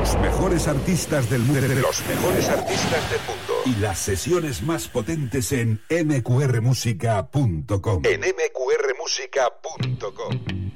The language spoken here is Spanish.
Los mejores artistas del mundo. Los mejores artistas del mundo. Y las sesiones más potentes en mqrmusica.com. En mqrmusica.com.